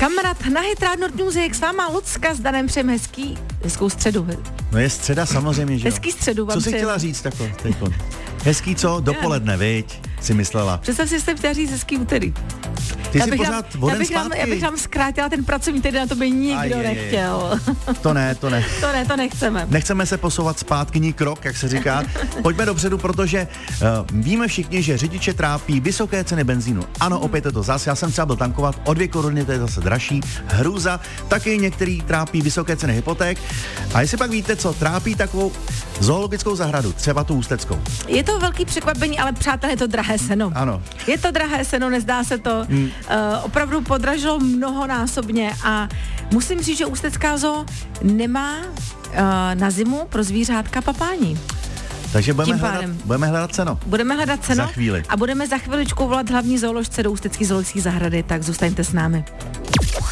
Kamarád na Hit Nord Music s váma Lucka s Danem přejem hezkou středu. No je středa samozřejmě, že jo. Hezký středu vám Co jsi přejem. chtěla říct takhle teďkon? Hezký co? Dopoledne, viď? Si myslela. Představ si, že jsem chtěla říct hezký úterý. Ty jsi pořád vodem zpátky. Já bych nám zkrátila ten pracovní týden, na to by nikdo nechtěl. To ne. To nechceme. Nechceme se posouvat zpátky ní krok, jak se říká. Pojďme dopředu, protože víme všichni, že řidiče trápí vysoké ceny benzínu. Ano, opět je to zas. Já jsem třeba byl tankovat o 2 koruny, to je zase dražší. Hrůza. Taky některý trápí vysoké ceny hypoték. A jestli pak víte, co trápí takovou zoologickou zahradu, třeba tu ústeckou. Je to velký překvapení, ale přátelé, je to drahé seno. Ano. Je to drahé seno, nezdá se to. Opravdu podražilo mnohonásobně a musím říct, že Ústecká zoo nemá na zimu pro zvířátka papání. Takže budeme hledat ceno. Budeme hledat ceno za chvíli. A budeme za chviličku volat hlavní zooložce do Ústecké zoologické zahrady, tak zůstaňte s námi.